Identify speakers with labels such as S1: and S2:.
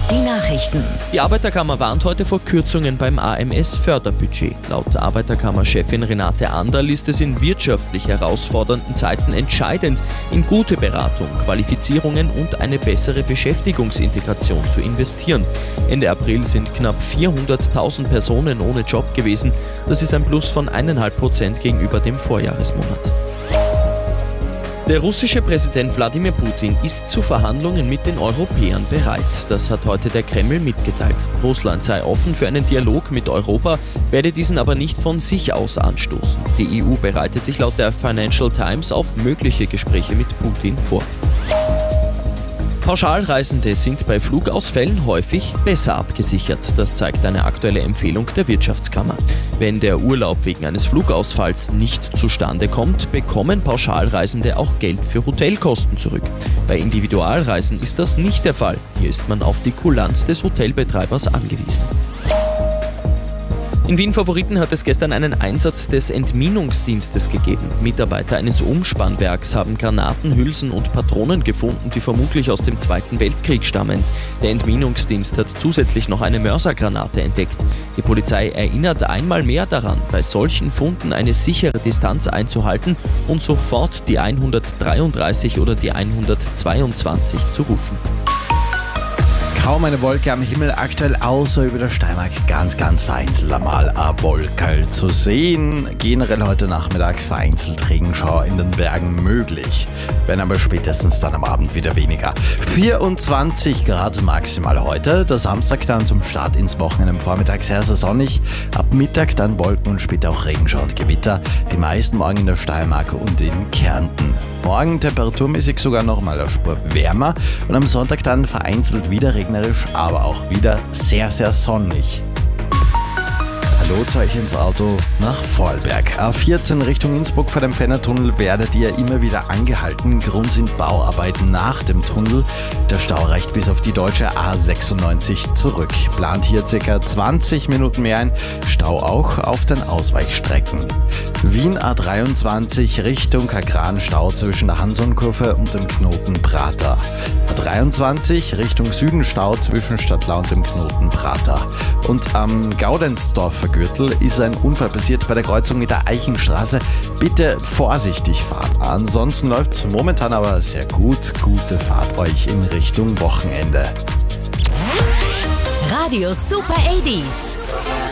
S1: Die Nachrichten.
S2: Die Arbeiterkammer warnt heute vor Kürzungen beim AMS-Förderbudget. Laut Arbeiterkammer-Chefin Renate Anderl ist es in wirtschaftlich herausfordernden Zeiten entscheidend, in gute Beratung, Qualifizierungen und eine bessere Beschäftigungsintegration zu investieren. Ende April sind knapp 400.000 Personen ohne Job gewesen. Das ist ein Plus von 1,5% gegenüber dem Vorjahresmonat. Der russische Präsident Wladimir Putin ist zu Verhandlungen mit den Europäern bereit. Das hat heute der Kreml mitgeteilt. Russland sei offen für einen Dialog mit Europa, werde diesen aber nicht von sich aus anstoßen. Die EU bereitet sich laut der Financial Times auf mögliche Gespräche mit Putin vor. Pauschalreisende sind bei Flugausfällen häufig besser abgesichert. Das zeigt eine aktuelle Empfehlung der Wirtschaftskammer. Wenn der Urlaub wegen eines Flugausfalls nicht zustande kommt, bekommen Pauschalreisende auch Geld für Hotelkosten zurück. Bei Individualreisen ist das nicht der Fall. Hier ist man auf die Kulanz des Hotelbetreibers angewiesen. In Wien-Favoriten hat es gestern einen Einsatz des Entminungsdienstes gegeben. Mitarbeiter eines Umspannwerks haben Granaten, Hülsen und Patronen gefunden, die vermutlich aus dem Zweiten Weltkrieg stammen. Der Entminungsdienst hat zusätzlich noch eine Mörsergranate entdeckt. Die Polizei erinnert einmal mehr daran, bei solchen Funden eine sichere Distanz einzuhalten und sofort die 133 oder die 122 zu rufen.
S3: Kaum eine Wolke am Himmel, aktuell außer über der Steiermark ganz vereinzelt einmal ein Wolkerl zu sehen. Generell heute Nachmittag vereinzelt Regenschauer in den Bergen möglich, werden aber spätestens dann am Abend wieder weniger. 24 Grad maximal heute, der Samstag dann zum Start ins Wochenende am Vormittag sehr sonnig, ab Mittag dann Wolken und später auch Regenschauer und Gewitter, die meisten morgen in der Steiermark und in Kärnten. Morgen temperaturmäßig sogar noch mal eine Spur wärmer und am Sonntag dann vereinzelt wieder regnerisch, aber auch wieder sehr sonnig. Hallo zu euch ins Auto nach Vorarlberg. A14 Richtung Innsbruck vor dem Fennertunnel werdet ihr immer wieder angehalten. Grund sind Bauarbeiten nach dem Tunnel. Der Stau reicht bis auf die deutsche A96 zurück. Plant hier ca. 20 Minuten mehr ein. Stau auch auf den Ausweichstrecken. Wien A23 Richtung Kagran-Stau zwischen der Hansonkurve und dem Knoten Prater. A23 Richtung Süden Stau zwischen Stadtlau und dem Knoten Prater. Und am Gaudensdorfer Gürtel ist ein Unfall passiert bei der Kreuzung mit der Eichenstraße. Bitte vorsichtig fahren. Ansonsten läuft es momentan aber sehr gut. Gute Fahrt euch in Richtung Wochenende.
S1: Radio Super 80s.